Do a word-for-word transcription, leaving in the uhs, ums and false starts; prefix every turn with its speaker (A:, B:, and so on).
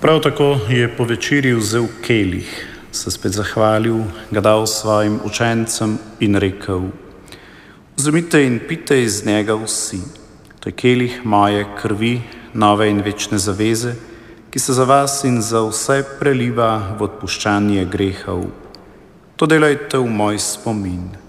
A: Prav tako je po večerji vzel kelih, se spet zahvalil, ga dal svojim učencem in rekel: Vzemite in pite iz njega vsi, to je kelih moje krvi, nove in večne zaveze, ki se za vas in za vse preliva v odpuščanje grehov. To delajte v moj spomin.